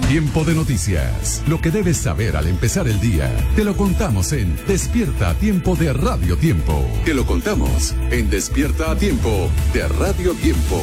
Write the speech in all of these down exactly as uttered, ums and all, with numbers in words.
Tiempo de noticias. Lo que debes saber al empezar el día. Te lo contamos en Despierta a Tiempo de Radio Tiempo. Te lo contamos en Despierta a Tiempo de Radio Tiempo.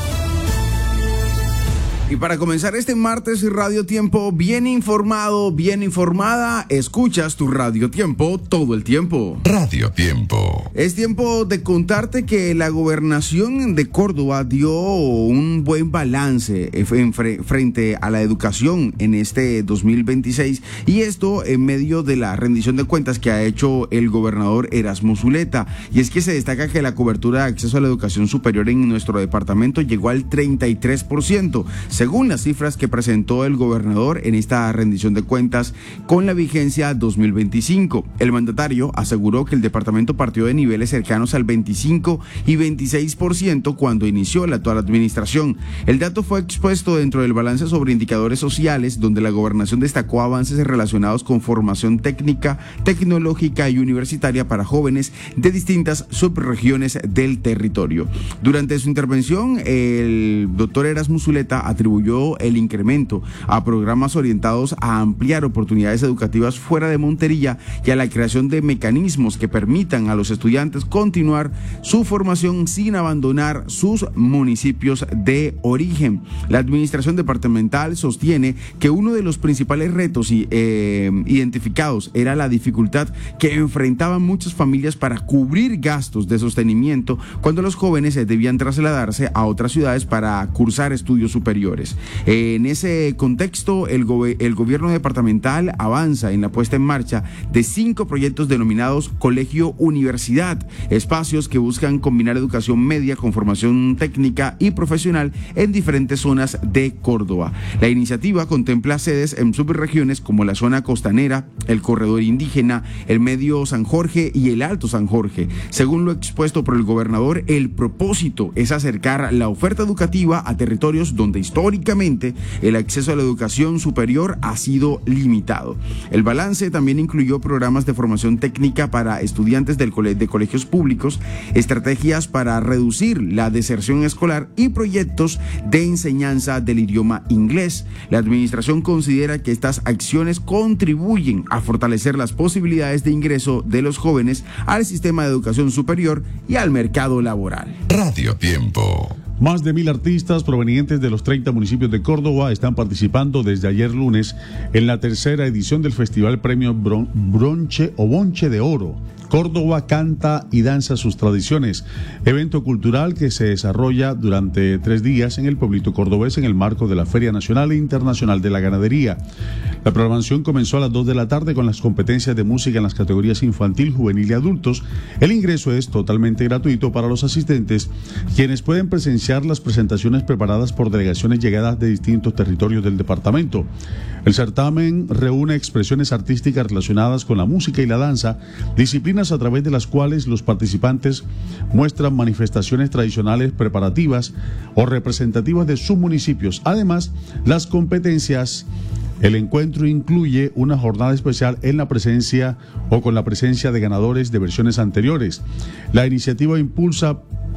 Y para comenzar este martes Radio Tiempo bien informado, bien informada, escuchas tu Radio Tiempo todo el tiempo. Radio Tiempo. Es tiempo de contarte que la gobernación de Córdoba dio un buen balance en fre- frente a la educación en este dos mil veintiséis, y esto en medio de la rendición de cuentas que ha hecho el gobernador Erasmo Zuleta. Y es que se destaca que la cobertura de acceso a la educación superior en nuestro departamento llegó al treinta y tres por ciento. Según las cifras que presentó el gobernador en esta rendición de cuentas con la vigencia dos mil veinticinco, el mandatario aseguró que el departamento partió de niveles cercanos al veinticinco y veintiséis por ciento cuando inició la actual administración. El dato fue expuesto dentro del balance sobre indicadores sociales, donde la gobernación destacó avances relacionados con formación técnica, tecnológica y universitaria para jóvenes de distintas subregiones del territorio. Durante su intervención, el doctor Erasmo Zuleta atribuyó el incremento a programas orientados a ampliar oportunidades educativas fuera de Montería y a la creación de mecanismos que permitan a los estudiantes continuar su formación sin abandonar sus municipios de origen. La administración departamental sostiene que uno de los principales retos eh, identificados era la dificultad que enfrentaban muchas familias para cubrir gastos de sostenimiento cuando los jóvenes debían trasladarse a otras ciudades para cursar estudios superiores. En ese contexto, el, go- el gobierno departamental avanza en la puesta en marcha de cinco proyectos denominados Colegio Universidad, espacios que buscan combinar educación media con formación técnica y profesional en diferentes zonas de Córdoba. La iniciativa contempla sedes en subregiones como la zona costanera, el corredor indígena, el medio San Jorge y el Alto San Jorge. Según lo expuesto por el gobernador, el propósito es acercar la oferta educativa a territorios donde históricamente el acceso a la educación superior ha sido limitado. El balance también incluyó programas de formación técnica para estudiantes del cole- de colegios públicos, estrategias para reducir la deserción escolar y proyectos de enseñanza del idioma inglés. La administración considera que estas acciones contribuyen a fortalecer las posibilidades de ingreso de los jóvenes al sistema de educación superior y al mercado laboral. Radio Tiempo. Más de mil artistas provenientes de los treinta municipios de Córdoba están participando desde ayer lunes en la tercera edición del Festival Premio Bron- Bronche o Bonche de Oro. Córdoba canta y danza sus tradiciones, evento cultural que se desarrolla durante tres días en el pueblito cordobés en el marco de la Feria Nacional e Internacional de la Ganadería. La programación comenzó a las dos de la tarde con las competencias de música en las categorías infantil, juvenil y adultos. El ingreso es totalmente gratuito para los asistentes, quienes pueden presenciar las presentaciones preparadas por delegaciones llegadas de distintos territorios del departamento. El certamen reúne expresiones artísticas relacionadas con la música y la danza, disciplinas a través de las cuales los participantes muestran manifestaciones tradicionales preparativas o representativas de sus municipios. Además, las competencias, el encuentro incluye una jornada especial en la presencia o con la presencia de ganadores de versiones anteriores. La iniciativa impulsa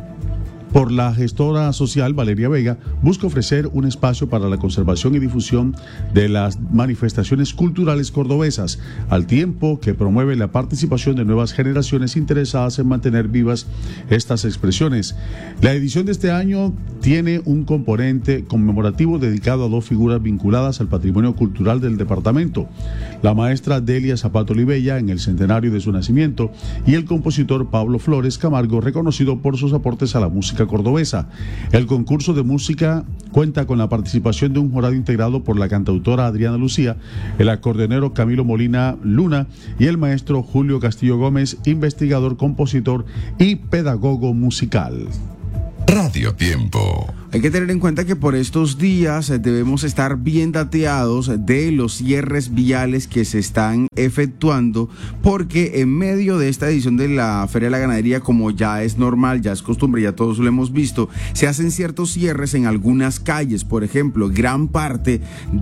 por la gestora social Valeria Vega, busca ofrecer un espacio para la conservación y difusión de las manifestaciones culturales cordobesas, al tiempo que promueve la participación de nuevas generaciones interesadas en mantener vivas estas expresiones. La edición de este año tiene un componente conmemorativo dedicado a dos figuras vinculadas al patrimonio cultural del departamento: la maestra Delia Zapato Olivella, en el centenario de su nacimiento, y el compositor Pablo Flores Camargo, reconocido por sus aportes a la música cordobesa. El concurso de música cuenta con la participación de un jurado integrado por la cantautora Adriana Lucía, el acordeonero Camilo Molina Luna y el maestro Julio Castillo Gómez, investigador, compositor y pedagogo musical. Radio Tiempo. Hay que tener en cuenta que por estos días debemos estar bien dateados de los cierres viales que se están efectuando, porque en medio de esta edición de la Feria de la Ganadería, como ya es normal, ya es costumbre, ya todos lo hemos visto, se hacen ciertos cierres en algunas calles. Por ejemplo, gran parte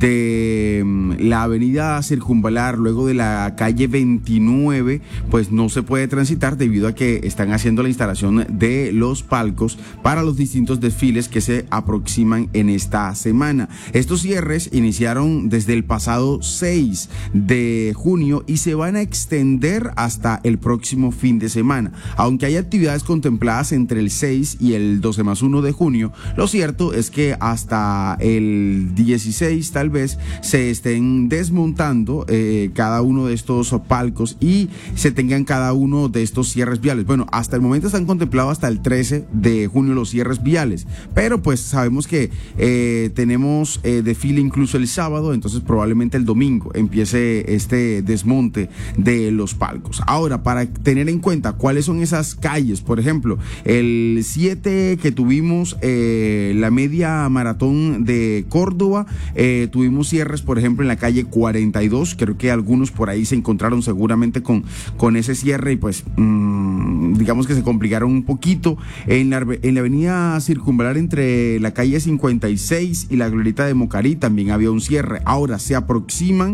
de la avenida Circunvalar, luego de la calle veintinueve, pues no se puede transitar debido a que están haciendo la instalación de los palcos para los distintos desfiles que se se aproximan en esta semana. Estos cierres iniciaron desde el pasado seis de junio y se van a extender hasta el próximo fin de semana. Aunque hay actividades contempladas entre el seis y el doce más uno de junio, lo cierto es que hasta el dieciséis tal vez se estén desmontando eh, cada uno de estos palcos y se tengan cada uno de estos cierres viales. Bueno, hasta el momento están contemplados hasta el trece de junio los cierres viales, pero pues sabemos que eh, tenemos eh, desfile incluso el sábado, entonces probablemente el domingo empiece este desmonte de los palcos. Ahora, para tener en cuenta cuáles son esas calles, por ejemplo, el siete que tuvimos eh, la media maratón de Córdoba, eh, tuvimos cierres, por ejemplo, en la calle cuarenta y dos, creo que algunos por ahí se encontraron seguramente con, con ese cierre y pues mmm, digamos que se complicaron un poquito. En la, en la avenida Circunvalar entre la calle cincuenta y seis y la Glorieta de Mocarí también había un cierre. Ahora se aproximan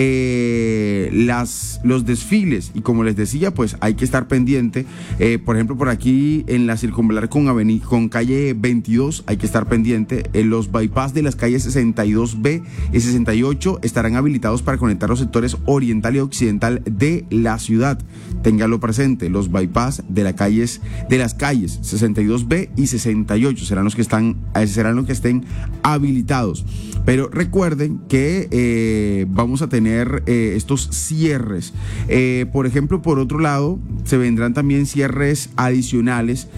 eh, las, los desfiles y como les decía, pues hay que estar pendiente. Eh, por ejemplo, por aquí en la Circunvalar con, avenida, con calle veintidós hay que estar pendiente. En los bypass de las calles sesenta y dos B y sesenta y ocho estarán habilitados para conectar los sectores oriental y occidental de la ciudad. Téngalo presente, los bypass de, la calles, de las calles sesenta y dos B y sesenta y ocho serán los que, están, serán los que estén habilitados. Pero recuerden que eh, vamos a tener eh, estos cierres. Eh, por ejemplo, por otro lado, se vendrán también cierres adicionales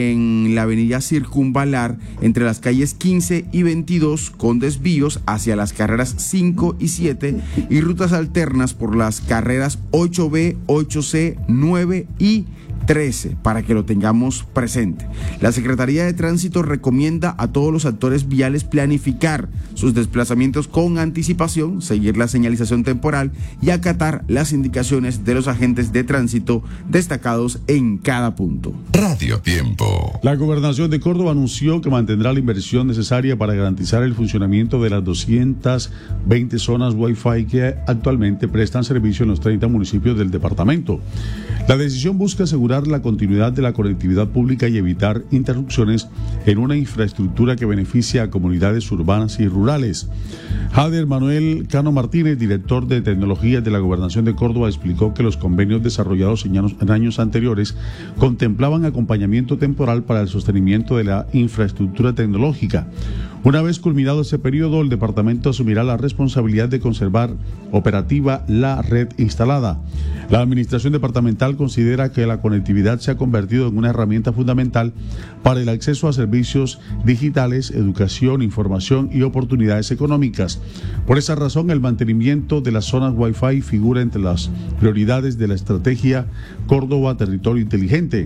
en la avenida Circunvalar entre las calles quince y veintidós con desvíos hacia las carreras cinco y siete y rutas alternas por las carreras ocho B, ocho C, nueve y trece, para que lo tengamos presente. La Secretaría de Tránsito recomienda a todos los actores viales planificar sus desplazamientos con anticipación, seguir la señalización temporal y acatar las indicaciones de los agentes de tránsito destacados en cada punto. Radio Tiempo. La Gobernación de Córdoba anunció que mantendrá la inversión necesaria para garantizar el funcionamiento de las doscientas veinte zonas Wi-Fi que actualmente prestan servicio en los treinta municipios del departamento. La decisión busca asegurar la continuidad de la conectividad pública y evitar interrupciones en una infraestructura que beneficia a comunidades urbanas y rurales. Jader Manuel Cano Martínez, director de Tecnologías de la Gobernación de Córdoba, explicó que los convenios desarrollados en años, en años anteriores contemplaban acompañamiento temporal para el sostenimiento de la infraestructura tecnológica. Una vez culminado ese periodo, el departamento asumirá la responsabilidad de conservar operativa la red instalada. La administración departamental considera que la conectividad se ha convertido en una herramienta fundamental para el acceso a servicios digitales, educación, información y oportunidades económicas. Por esa razón, el mantenimiento de las zonas Wi-Fi figura entre las prioridades de la estrategia Córdoba Territorio Inteligente.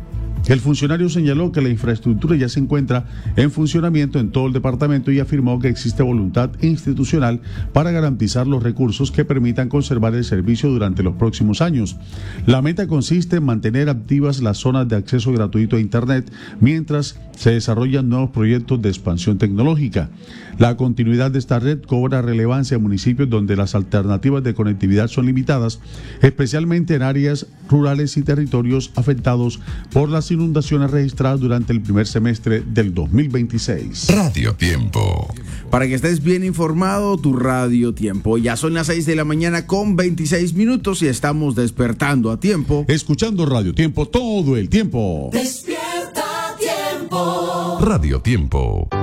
El funcionario señaló que la infraestructura ya se encuentra en funcionamiento en todo el departamento y afirmó que existe voluntad institucional para garantizar los recursos que permitan conservar el servicio durante los próximos años. La meta consiste en mantener activas las zonas de acceso gratuito a Internet mientras se desarrollan nuevos proyectos de expansión tecnológica. La continuidad de esta red cobra relevancia en municipios donde las alternativas de conectividad son limitadas, especialmente en áreas rurales y territorios afectados por las inundaciones registradas durante el primer semestre del dos mil veintiséis. Radio Tiempo. Para que estés bien informado, tu Radio Tiempo. Ya son las seis de la mañana con veintiséis minutos y estamos despertando a tiempo. Escuchando Radio Tiempo todo el tiempo. Despierta a tiempo. Radio Tiempo.